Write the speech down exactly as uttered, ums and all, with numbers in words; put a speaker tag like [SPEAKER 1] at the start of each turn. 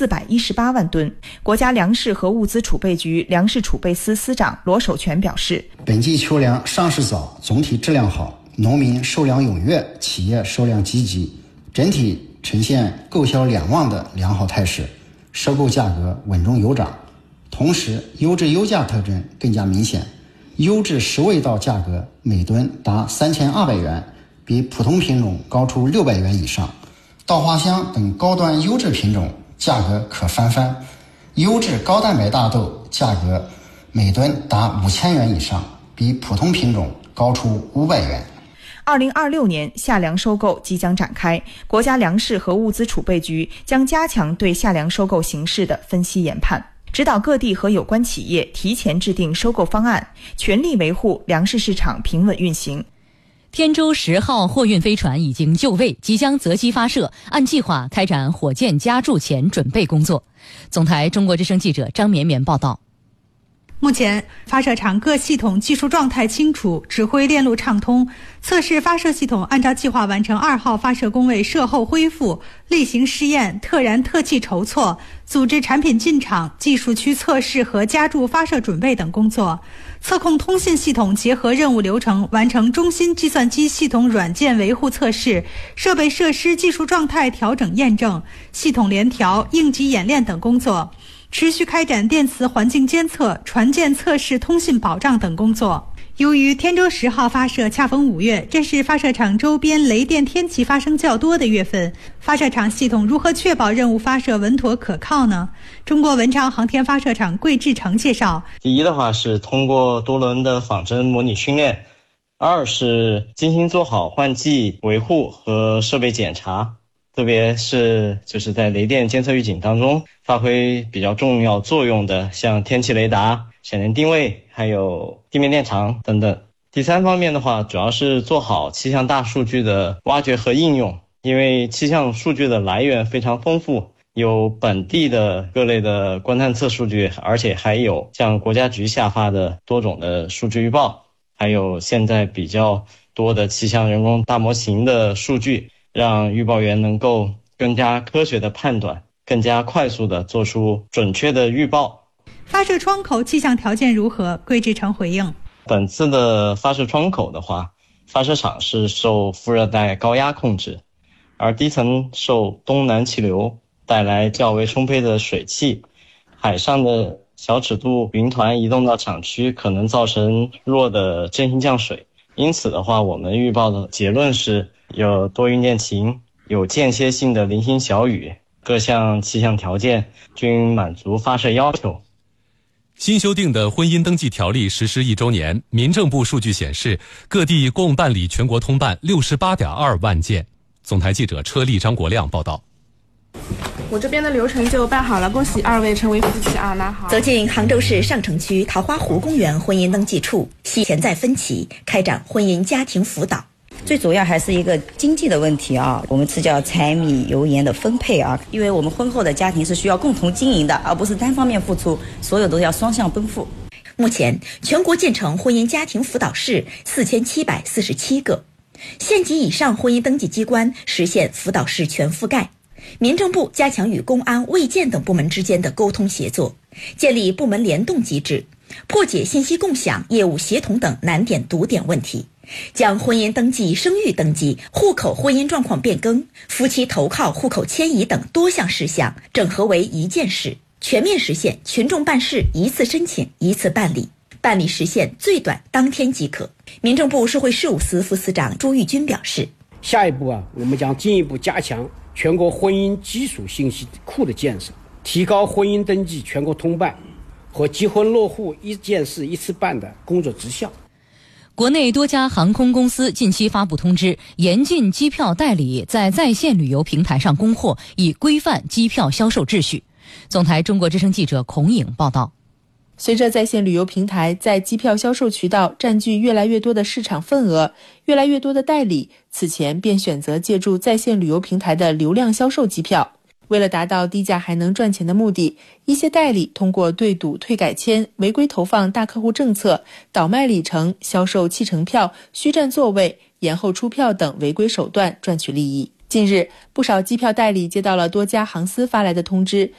[SPEAKER 1] 四百一十八万吨。国家粮食和物资储备局粮食储备司司长罗守全表示，
[SPEAKER 2] 本季秋粮上市早，总体质量好，农民收粮踊跃，企业收粮积极，整体呈现购销两旺的良好态势，收购价格稳中有涨。同时，优质优价特征更加明显，优质十味道价格每吨达三千二百元，比普通品种高出六百元以上。稻花香等高端优质品种价格可翻番，优质高蛋白大豆价格每吨达五千元以上，比普通品种高出五百元。
[SPEAKER 1] 二零二六年夏粮收购即将展开，国家粮食和物资储备局将加强对夏粮收购形势的分析研判，指导各地和有关企业提前制定收购方案，全力维护粮食市场平稳运行。
[SPEAKER 3] 天舟十号货运飞船已经就位，即将择机发射，按计划开展火箭加注前准备工作。总台中国之声记者张绵绵报道。
[SPEAKER 4] 目前，发射场各系统技术状态清楚，指挥链路畅通，测试发射系统按照计划完成二号发射工位射后恢复、例行试验、特燃特气筹措、组织产品进场、技术区测试和加注发射准备等工作。测控通信系统结合任务流程，完成中心计算机系统软件维护测试、设备设施技术状态调整验证、系统联调、应急演练等工作。持续开展电磁环境监测、船舰测试、通信保障等工作。由于天舟十号发射恰逢五月，这是发射场周边雷电天气发生较多的月份，发射场系统如何确保任务发射稳妥可靠呢？中国文昌航天发射场桂志成介绍，
[SPEAKER 5] 第一的话是通过多轮的仿真模拟训练，二是精心做好换季维护和设备检查，特别是就是在雷电监测预警当中发挥比较重要作用的，像天气雷达、闪电定位还有地面电场等等。第三方面的话，主要是做好气象大数据的挖掘和应用，因为气象数据的来源非常丰富，有本地的各类的观探测数据，而且还有像国家局下发的多种的数据预报，还有现在比较多的气象人工大模型的数据，让预报员能够更加科学的判断，更加快速的做出准确的预报。
[SPEAKER 4] 发射窗口气象条件如何？桂志成回应，
[SPEAKER 5] 本次的发射窗口的话，发射场是受副热带高压控制，而低层受东南气流带来较为充沛的水汽，海上的小尺度云团移动到场区可能造成弱的阵性降水，因此的话，我们预报的结论是有多云见晴，有间歇性的零星小雨，各项气象条件均满足发射要求。
[SPEAKER 6] 新修订的婚姻登记条例实施一周年，民政部数据显示，各地共办理全国通办六十八点二万件。总台记者车丽、张国亮报道。
[SPEAKER 7] 我这边的流程就办好了，恭喜二位成为夫妻啊！那好。
[SPEAKER 8] 走进杭州市上城区桃花湖公园婚姻登记处，系潜在分歧，开展婚姻家庭辅导。
[SPEAKER 9] 最主要还是一个经济的问题啊，我们是叫柴米油盐的分配啊，因为我们婚后的家庭是需要共同经营的，而不是单方面付出，所有都要双向奔赴。
[SPEAKER 8] 目前全国建成婚姻家庭辅导室四千七百四十七个，县级以上婚姻登记机关实现辅导室全覆盖。民政部加强与公安、卫健等部门之间的沟通协作，建立部门联动机制，破解信息共享、业务协同等难点堵点问题，将婚姻登记、生育登记、户口婚姻状况变更、夫妻投靠、户口迁移等多项事项整合为一件事，全面实现群众办事一次申请一次办理，办理时限最短当天即可。民政部社会事务司副司长朱玉军表示，
[SPEAKER 10] 下一步啊，我们将进一步加强全国婚姻基础信息库的建设，提高婚姻登记全国通办和结婚落户一件事一次办的工作质效。
[SPEAKER 3] 国内多家航空公司近期发布通知，严禁机票代理在在线旅游平台上供货，以规范机票销售秩序。总台中国之声记者孔颖报道。
[SPEAKER 11] 随着在线旅游平台在机票销售渠道占据越来越多的市场份额，越来越多的代理此前便选择借助在线旅游平台的流量销售机票。为了达到低价还能赚钱的目的，一些代理通过对赌、退改签、违规投放大客户政策、倒卖里程、销售弃乘票、虚占座位、延后出票等违规手段赚取利益。近日，不少机票代理接到了多家航司发来的通知，